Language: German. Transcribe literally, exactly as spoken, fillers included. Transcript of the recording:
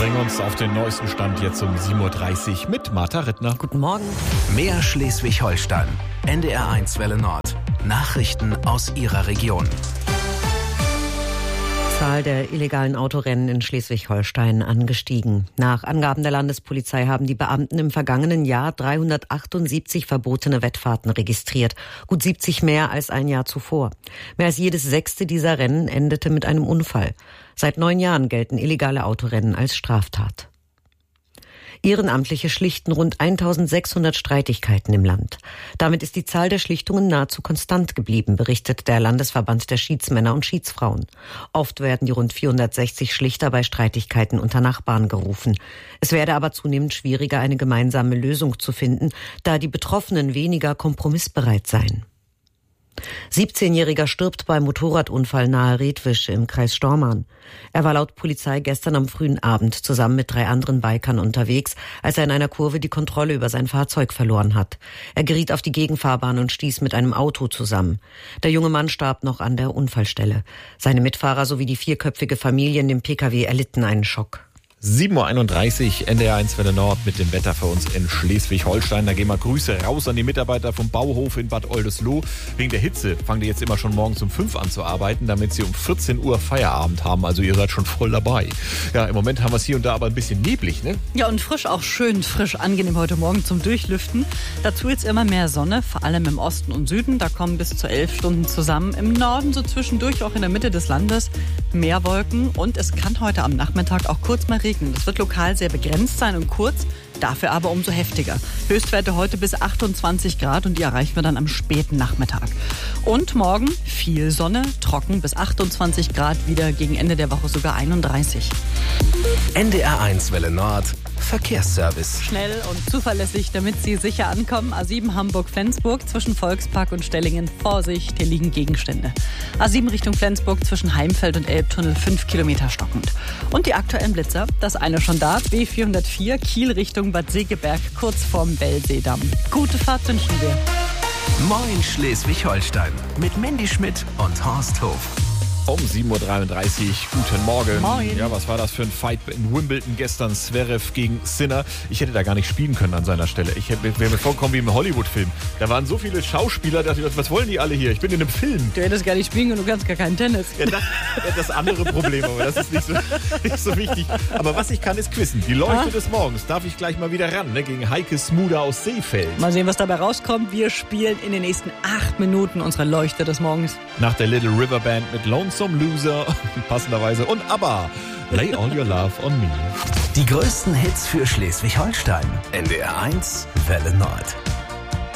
bringen uns auf den neuesten Stand jetzt um sieben Uhr dreißig mit Martha Rittner. Guten Morgen. Mehr Schleswig-Holstein. N D R eins Welle Nord. Nachrichten aus Ihrer Region. Die Zahl der illegalen Autorennen in Schleswig-Holstein angestiegen. Nach Angaben der Landespolizei haben die Beamten im vergangenen Jahr dreihundertachtundsiebzig verbotene Wettfahrten registriert. Gut siebzig mehr als ein Jahr zuvor. Mehr als jedes sechste dieser Rennen endete mit einem Unfall. Seit neun Jahren gelten illegale Autorennen als Straftat. Ehrenamtliche schlichten rund eintausendsechshundert Streitigkeiten im Land. Damit ist die Zahl der Schlichtungen nahezu konstant geblieben, berichtet der Landesverband der Schiedsmänner und Schiedsfrauen. Oft werden die rund vierhundertsechzig Schlichter bei Streitigkeiten unter Nachbarn gerufen. Es werde aber zunehmend schwieriger, eine gemeinsame Lösung zu finden, da die Betroffenen weniger kompromissbereit seien. siebzehnjähriger stirbt beim Motorradunfall nahe Redwisch im Kreis Stormarn. Er war laut Polizei gestern am frühen Abend zusammen mit drei anderen Bikern unterwegs, als er in einer Kurve die Kontrolle über sein Fahrzeug verloren hat. Er geriet auf die Gegenfahrbahn und stieß mit einem Auto zusammen. Der junge Mann starb noch an der Unfallstelle. Seine Mitfahrer sowie die vierköpfige Familie in dem Pkw erlitten einen Schock. sieben Uhr einunddreißig, N D R eins Welle Nord mit dem Wetter für uns in Schleswig-Holstein. Da gehen wir Grüße raus an die Mitarbeiter vom Bauhof in Bad Oldesloe. Wegen der Hitze fangen die jetzt immer schon morgens um fünf an zu arbeiten, damit sie um vierzehn Uhr Feierabend haben. Also ihr seid schon voll dabei. Ja, im Moment haben wir es hier und da aber ein bisschen neblig, ne? Ja, und frisch, auch schön frisch, angenehm heute Morgen zum Durchlüften. Dazu jetzt immer mehr Sonne, vor allem im Osten und Süden. Da kommen bis zu elf Stunden zusammen. Im Norden so zwischendurch, auch in der Mitte des Landes, mehr Wolken. Und es kann heute am Nachmittag auch kurz mal regnen. Das wird lokal sehr begrenzt sein und kurz, dafür aber umso heftiger. Höchstwerte heute bis achtundzwanzig Grad und die erreichen wir dann am späten Nachmittag. Und morgen viel Sonne, trocken bis achtundzwanzig Grad, wieder gegen Ende der Woche sogar einunddreißig. N D R eins Welle Nord. Verkehrsservice. Schnell und zuverlässig, damit Sie sicher ankommen. A sieben Hamburg-Flensburg zwischen Volkspark und Stellingen. Vorsicht, hier liegen Gegenstände. A sieben Richtung Flensburg zwischen Heimfeld und Elbtunnel fünf Kilometer stockend. Und die aktuellen Blitzer, das eine schon da, B vierhundertvier, Kiel Richtung Bad Segeberg, kurz vorm Bellseedamm. Gute Fahrt wünschen wir. Moin Schleswig-Holstein mit Mandy Schmidt und Horst Hof. Um sieben Uhr dreiunddreißig, guten Morgen. Moin. Ja, was war das für ein Fight in Wimbledon gestern? Zverev gegen Sinner. Ich hätte da gar nicht spielen können an seiner Stelle. Ich wäre mir vorgekommen wie im Hollywood-Film. Da waren so viele Schauspieler, da dachte ich, was wollen die alle hier? Ich bin in einem Film. Du hättest gar nicht spielen können, du kannst gar keinen Tennis. Ja, das, ja, das andere Problem, aber das ist nicht so, nicht so wichtig. Aber was ich kann, ist quizzen. Die Leuchte ah. des Morgens darf ich gleich mal wieder ran, ne, gegen Heike Smuda aus Seefeld. Mal sehen, was dabei rauskommt. Wir spielen in den nächsten acht Minuten unsere Leuchte des Morgens. Nach der Little River Band mit Lonesome Loser, passenderweise, und ABBA, Lay All Your Love on Me. Die größten Hits für Schleswig-Holstein. N D R eins Welle Nord.